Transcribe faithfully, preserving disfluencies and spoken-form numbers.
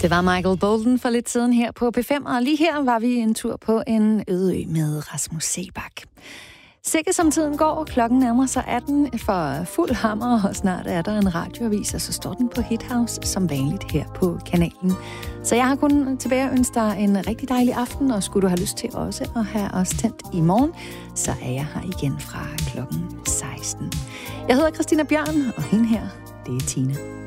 Det var Michael Bolton for lidt siden her på P fem, og lige her var vi en tur på en øde ø med Rasmus Seebach. Sikke som tiden går, klokken nærmer sig atten for fuld hammer, og snart er der en radioavis, og så står den på Hithouse som vanligt her på kanalen. Så jeg har kun tilbage at ønske dig en rigtig dejlig aften, og skulle du have lyst til også at have os tændt i morgen, så er jeg her igen fra klokken seksten. Jeg hedder Christina Bjørn, og hende her, det er Tina.